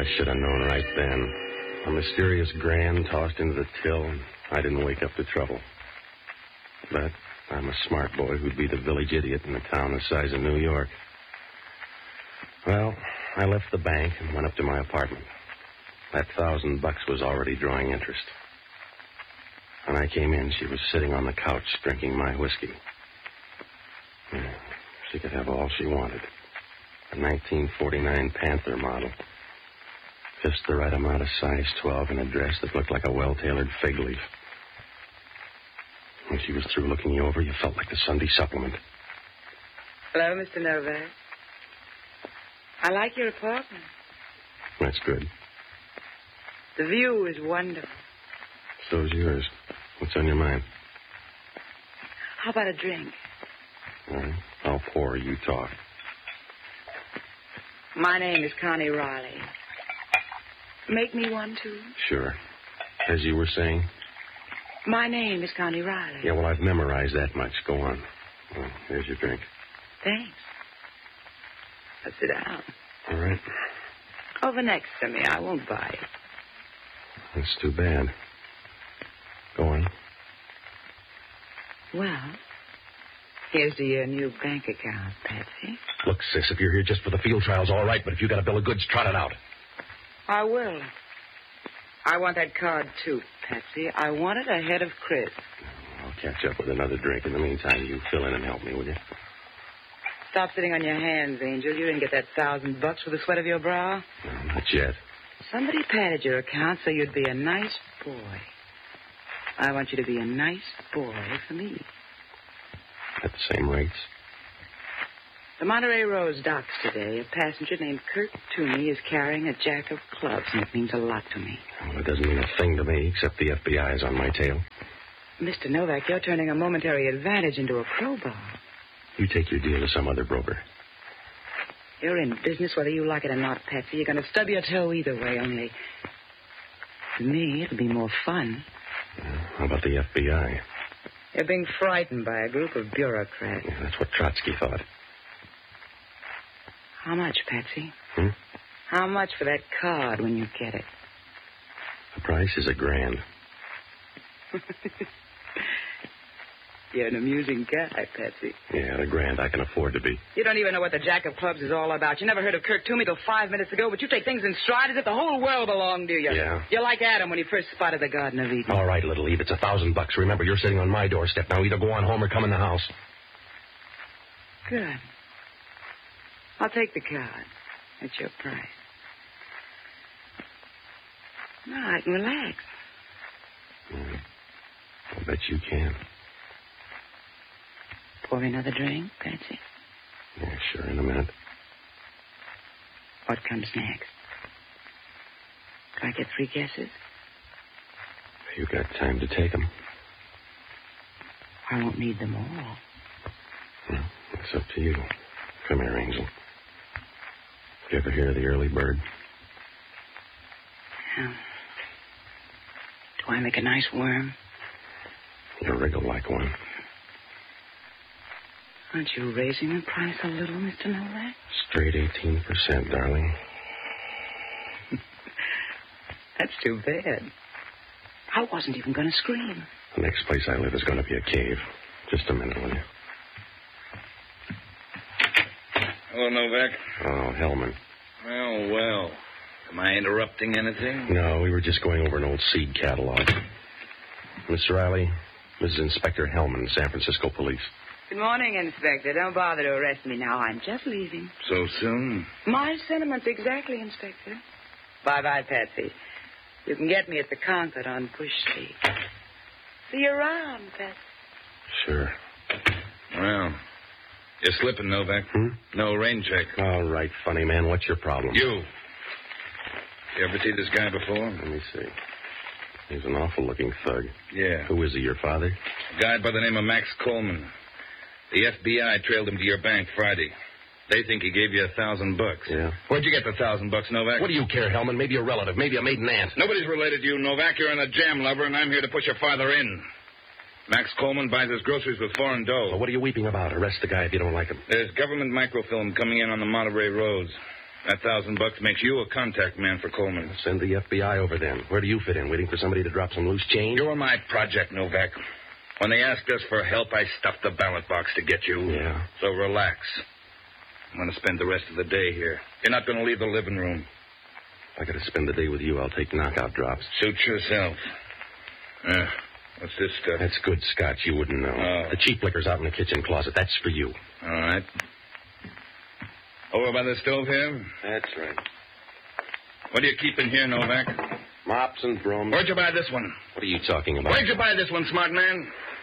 I should have known right then. A mysterious grand tossed into the till, and I didn't wake up to trouble. But I'm a smart boy who'd be the village idiot in a town the size of New York. Well, I left the bank and went up to my apartment. That $1,000 was already drawing interest. When I came in, she was sitting on the couch drinking my whiskey. She could have all she wanted. A 1949 Panther model. Just the right amount of size 12 in a dress that looked like a well-tailored fig leaf. When she was through looking you over, you felt like the Sunday supplement. Hello, Mr. Novak. I like your apartment. That's good. The view is wonderful. So's yours. What's on your mind? How about a drink? All right. I'll pour. You talk. My name is Connie Riley. Make me one, too? Sure. As you were saying? My name is Connie Riley. Yeah, well, I've memorized that much. Go on. Well, here's your drink. Thanks. Now sit down. All right. Over next to me. I won't bite. That's too bad. Go on. Well, here's to your new bank account, Patsy. Look, sis, if you're here just for the field trials, all right, but if you got a bill of goods, trot it out. I will. I want that card, too, Patsy. I want it ahead of Chris. I'll catch up with another drink. In the meantime, you fill in and help me, will you? Stop sitting on your hands, Angel. You didn't get that $1,000 for the sweat of your brow. No, not yet. Somebody padded your account so you'd be a nice boy. I want you to be a nice boy for me. At the same rates? The Monterey Rose docks today. A passenger named Kurt Toomey is carrying a jack of clubs, and it means a lot to me. Well, it doesn't mean a thing to me, except the FBI is on my tail. Mr. Novak, you're turning a momentary advantage into a crowbar. You take your deal to some other broker. You're in business whether you like it or not, Patsy. You're going to stub your toe either way, only... For me, it'll be more fun. How about the FBI? You're being frightened by a group of bureaucrats. Yeah, that's what Trotsky thought. How much, Patsy? Hmm? How much for that card when you get it? The price is $1,000. You're an amusing guy, Patsy. Yeah, $1,000 I can afford to be. You don't even know what the Jack of Clubs is all about. You never heard of Kurt Toomey till 5 minutes ago, but you take things in stride as if the whole world belonged to you. Yeah. You're like Adam when he first spotted the Garden of Eden. All right, little Eve, it's $1,000. Remember, you're sitting on my doorstep. Now either go on home or come in the house. Good. I'll take the card. That's your price. Now I can relax. I bet you can. Pour me another drink, Patsy? Yeah, sure, in a minute. What comes next? Do I get 3 guesses? You got time to take them. I won't need them all. Well, it's up to you. Come here, Angel. You ever hear of the early bird? Yeah. Do I make a nice worm? You wriggle like one. Aren't you raising the price a little, Mr. Novak? Straight 18%, darling. That's too bad. I wasn't even going to scream. The next place I live is going to be a cave. Just a minute, will you? Hello, Novak. Oh, Hellman. Well. Am I interrupting anything? No, we were just going over an old seed catalog. Mr. Riley, this is Inspector Hellman, San Francisco Police. Good morning, Inspector. Don't bother to arrest me now. I'm just leaving. So soon? My sentiments exactly, Inspector. Bye-bye, Patsy. You can get me at the Concord on Bush Street. See you around, Patsy. Sure. Well, you're slipping, Novak. No rain check. All right, funny man. What's your problem? You ever see this guy before? Let me see. He's an awful-looking thug. Yeah. Who is he, your father? A guy by the name of Max Coleman. The FBI trailed him to your bank Friday. They think he gave you $1,000. Yeah. Where'd you get the $1,000, Novak? What do you care, Hellman? Maybe a relative, maybe a maiden aunt. Nobody's related to you, Novak. You're a jam lover, and I'm here to push your father in. Max Coleman buys his groceries with foreign dough. Well, what are you weeping about? Arrest the guy if you don't like him. There's government microfilm coming in on the Monterey Rose. That $1,000 makes you a contact man for Coleman. Send the FBI over then. Where do you fit in? Waiting for somebody to drop some loose change? You were my project, Novak. When they asked us for help, I stuffed the ballot box to get you. Yeah. So relax. I'm going to spend the rest of the day here. You're not going to leave the living room. If I got to spend the day with you, I'll take knockout drops. Suit yourself. What's this stuff? That's good scotch. You wouldn't know. Oh. The cheap liquor's out in the kitchen closet. That's for you. All right. Over by the stove here? That's right. What do you keep in here, Novak? Mops and brooms. Where'd you buy this one? What are you talking about? Where'd you buy this one, smart man?